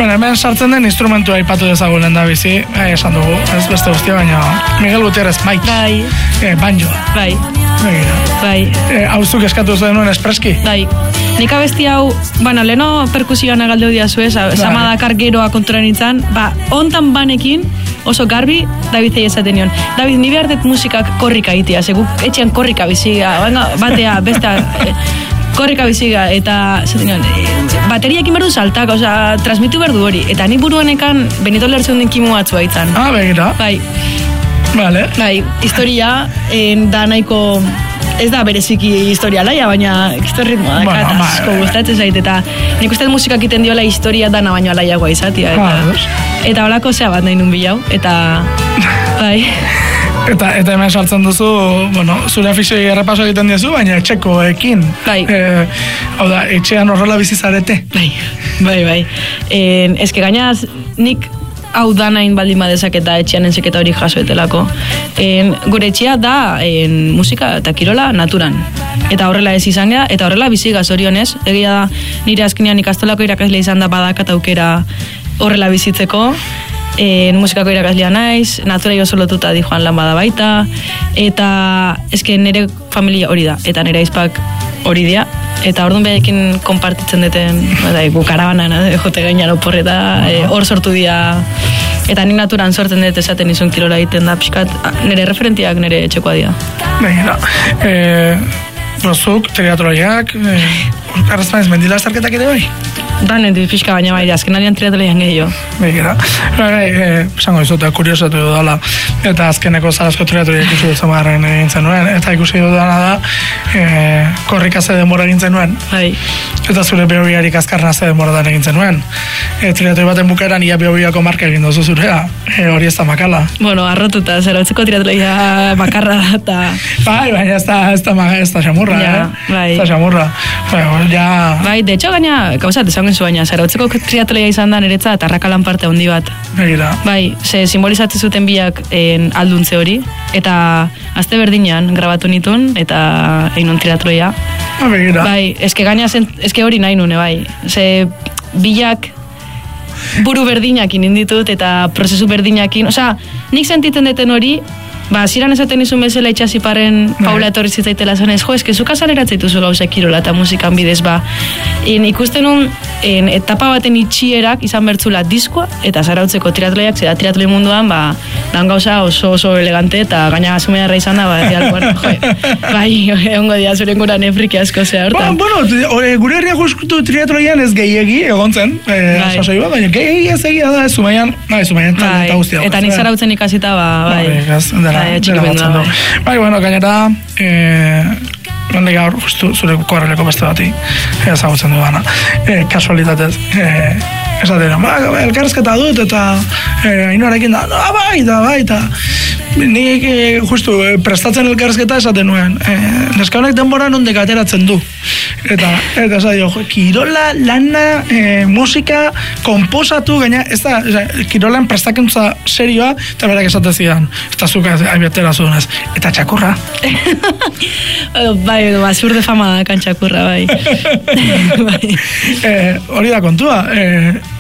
Bueno, hemen sartzen den instrumentua aipatu dezagun lehen da bizi, esan dugu, ez beste guztia, baina Miguel Gutierrez, Mike. Bai. Banjoa. Bai. Bai. Hauzuk eskatu zuen nuen espreski? Bai. Nik abesti hau, bueno, leheno perkusioan agaldeu diazu ez, Samadakar geroa kontura nintzen, ontan banekin, oso garbi, David esaten nion. David, ni behar dut musikak korrika itia, segu etxean korrika biziga, batea, bestea, korrika biziga, eta zaten nion, bateriakin berdu saltak, oza, transmitu berdu hori, eta ni buruanekan Benito Lertzen den kimu batzua itzan. Begira. Bai. Vale. Bai, historia, da nahiko, ez da bereziki historia laia, baina ritmoa da, eta asko gustatzen zait, eta nik uste musikak iten diola historia dana baino alaiagoa izatea, eta holako zea bat nahi nun bilau, eta bai. Eta hemen saltzen duzu, bueno, zure afizioi errepaso egiten diazu, baina etxekoekin. Bai. Hau da, etxean horrela bizizarete. Bai. Eske gainaz, nik hau danain baldin badezak eta etxean entzeketa hori jasoetelako. Gure etxea da musika eta kirola naturan. Eta horrela ez izan geha, eta horrela biziga zorionez. Egia da, nire azkenean ikastolako irakasle izan da badakat aukera horrela bizitzeko. Musikako irakaslea naiz, naturei oso lotuta di Joan lan bada baita, eta eske nire familia hori da, eta nire aizpak hori dira, eta orduan behekin konpartitzen duten, gu karabanan, jote gainan oporreta, hor sortu dira, eta ni naturan sortzen dut esaten izun kirola egiten da, pixkat, nire referentiak nire etxekoa dira. Begira, prozuk, triatroiak, arrazpanez mendila estarketak ere bai? Danen pixka baina bai, azken alian triatloian gehiago. Begira, esango izute, kuriosatu dudala, eta azkeneko zarazko triatroiak ikusi dut zamarren egin zenuen, eta ikusi dudana da, korrikaze denbora egin zenuen. Bai. Eta zure behobiarik azkarna ze denbora dan egin zenuen. Triatloi baten bukaeran ia behobiako marka egin dozu zurea, hori ez da makala. Bueno, arrotuta, zerautzeko triatloia makarra da, eta... Bai, baina ez da xamurra, Bai. Ez da xamurra. Bai, de hecho, gaina, gauzat, esan zu baina, zerautzeko triatloia izan da niretza, eta arrakalan parte handi bat. Begira. Bai, ze simbolizatzen zuten biak alduntze hori, eta azte berdinean grabatu nitun, eta egin triatloia. Begira. Bai, eske hori nahi nune, bai. Ze biak buru berdinakin inditut, eta prozesu berdinakin, osea, nik sentiten deten hori, ziran esaten izun bezala itxasiparen Paula etorri zitzaitela zanez, eske zuka saleratzeitu zu gauza kirola eta musikan bidez, ikusten un etapa baten itxierak izan bertzula diskoa, eta zarautzeko triatloiak, zera triatloi munduan, lan gauza oso elegante, eta gaina asumearra izan da, bai, egongo dia zuren gura nefriki asko zea hortan. Bueno, gure herriak justu triatloian ez gehiegi, egon zen, sasoi bat, baina gehiegi ez egia da, Zumaian talenta guztia. Eta nik zarautzen ikasita, bai. Bai, bueno, gainera nondik gaur, justu zure korreleko beste bati ezagutzen dudana, kasualitatez esatera, elkarrezketa dut eta Ainoarekin da, bai, eta nik justu prestatzen elkarrezketa esaten nuen, neska honek denbora nondik ateratzen du, eta esan dio, kirola, lana, musika, komposatu, gaina, ez da, kirolan prestakuntza serioa, eta berak esaten zidan, eta zuka aibiatera zuenez, eta txakurra. Bai, basur de fama da kan txakurra, bai. Hori da kontua,